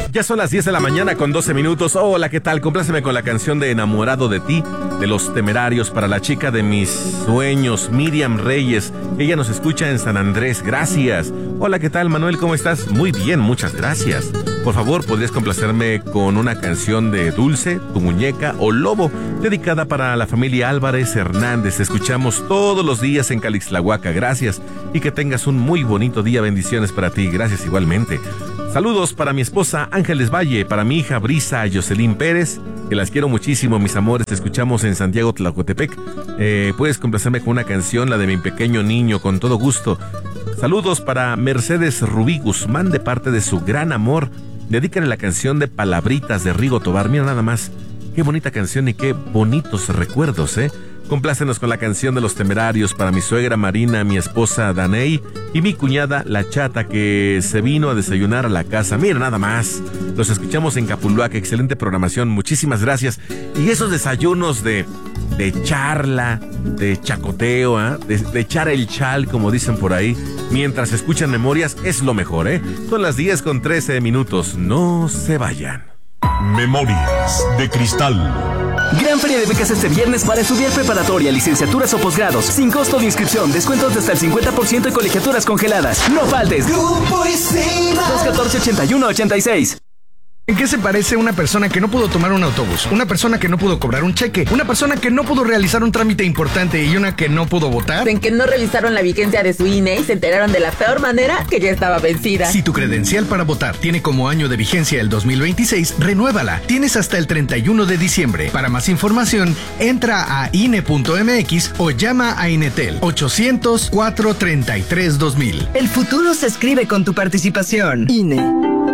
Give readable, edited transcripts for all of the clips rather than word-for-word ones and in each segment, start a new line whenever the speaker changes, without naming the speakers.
Ya son las 10 de la mañana con 12 minutos. Hola, ¿qué tal? Compláceme con la canción de Enamorado de ti, de Los Temerarios, para la chica de mis sueños, Miriam Reyes. Ella nos escucha en San Andrés. Gracias. Hola, ¿qué tal, Manuel? ¿Cómo estás? Muy bien, muchas gracias. Por favor, ¿podrías complacerme con una canción de Dulce, Tu Muñeca o Lobo, dedicada para la familia Álvarez Hernández? Te escuchamos todos los días en Calixtlahuaca. Gracias. Y que tengas un muy bonito día. Bendiciones para ti. Gracias igualmente. Saludos para mi esposa Ángeles Valle, para mi hija Brisa Jocelyn Pérez, que las quiero muchísimo, mis amores. Te escuchamos en Santiago Tlacotepec. Puedes complacerme con una canción, la de Mi Pequeño Niño, con todo gusto. Saludos para Mercedes Rubí Guzmán, de parte de su gran amor. Dedícale la canción de Palabritas de Rigo Tobar. Mira nada más, qué bonita canción y qué bonitos recuerdos, ¿eh? Complácenos con la canción de Los Temerarios para mi suegra Marina, mi esposa Daney y mi cuñada La Chata, que se vino a desayunar a la casa. Mira nada más, los escuchamos en Capuluaca. Excelente programación, muchísimas gracias. Y esos desayunos de charla, de chacoteo, ¿eh? de echar el chal, como dicen por ahí, mientras escuchan memorias, es lo mejor, ¿eh? Son las 10 con 13 minutos. No se vayan.
Memorias de Cristal.
Gran feria de becas este viernes para estudiar preparatoria, licenciaturas o posgrados, sin costo de inscripción, descuentos de hasta el 50% y colegiaturas congeladas. No faltes. Grupo Isima. 214-8186.
¿En qué se parece una persona que no pudo tomar un autobús, una persona que no pudo cobrar un cheque, una persona que no pudo realizar un trámite importante y una que no pudo votar?
En que no revisaron la vigencia de su INE y se enteraron de la peor manera, que ya estaba vencida.
Si tu credencial para votar tiene como año de vigencia el 2026, renuévala. Tienes hasta el 31 de diciembre. Para más información, entra a INE.mx o llama a Inetel 800-433-2000.
El futuro se escribe con tu participación. INE.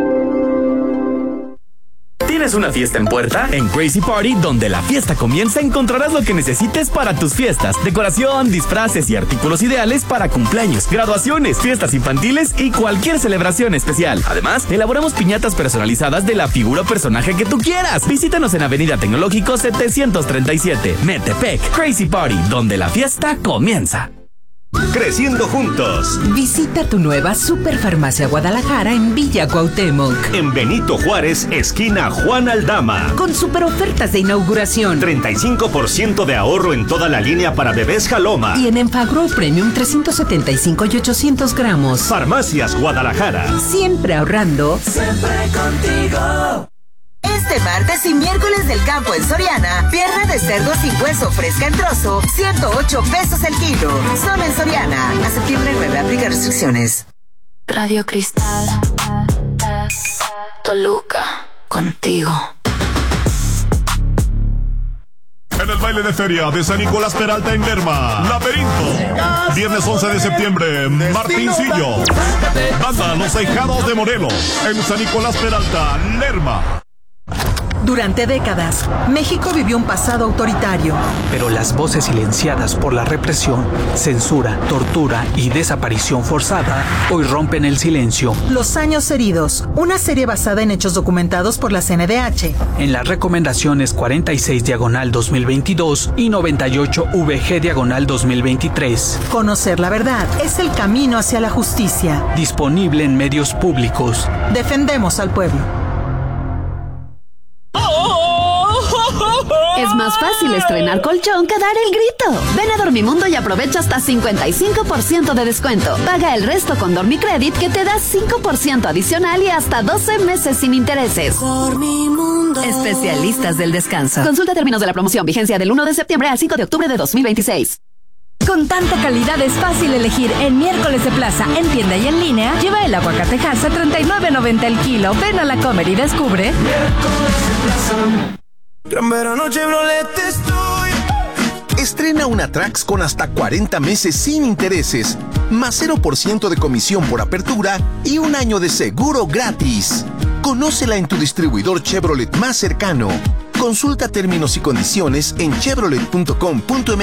¿Tienes una fiesta en puerta? En Crazy Party, donde la fiesta comienza, encontrarás lo que necesites para tus fiestas. Decoración, disfraces y artículos ideales para cumpleaños, graduaciones, fiestas infantiles y cualquier celebración especial. Además, elaboramos piñatas personalizadas de la figura o personaje que tú quieras. Visítanos en Avenida Tecnológico 737, Metepec. Crazy Party, donde la fiesta comienza.
Creciendo juntos.
Visita tu nueva Superfarmacia Guadalajara en Villa Cuauhtémoc.
En Benito Juárez, esquina Juan Aldama.
Con super ofertas de inauguración.
35% de ahorro en toda la línea para bebés Jaloma.
Y en Enfagrow Premium 375 y 800 gramos.
Farmacias Guadalajara.
Siempre ahorrando.
Siempre contigo. Este martes y miércoles del campo en Soriana, pierna de cerdo sin hueso fresca en trozo, 108 pesos el kilo. Solo en Soriana. A septiembre 9, aplica restricciones.
Radio Cristal, Toluca, contigo.
En el baile de feria de San Nicolás Peralta en Lerma, Laberinto. Viernes 11 de septiembre, Martincillo. Banda Los Ahijados de Morelos, en San Nicolás Peralta, Lerma.
Durante décadas, México vivió un pasado autoritario.
Pero las voces silenciadas por la represión, censura, tortura y desaparición forzada hoy rompen el silencio.
Los años heridos, una serie basada en hechos documentados por la CNDH.
En las recomendaciones 46/2022 y 98/VG/2023.
Conocer la verdad es el camino hacia la justicia.
Disponible en medios públicos.
Defendemos al pueblo.
Es más fácil estrenar colchón que dar el grito. Ven a Dormimundo y aprovecha hasta 55% de descuento. Paga el resto con Dormicredit, que te da 5% adicional y hasta 12 meses sin intereses.
Dormimundo.
Especialistas del descanso. Consulta términos de la promoción. Vigencia del 1 de septiembre al 5 de octubre de 2026.
Con tanta calidad es fácil elegir en Miércoles de Plaza, en tienda y en línea. Lleva el aguacate Hass a $39.90 el kilo. Ven a la Comer y descubre.
Miércoles de Plaza. Gran verano Chevrolet estoy.
Estrena una Trax con hasta 40 meses sin intereses, más 0% de comisión por apertura y un año de seguro gratis. Conócela en tu distribuidor Chevrolet más cercano. Consulta términos y condiciones en chevrolet.com.mx.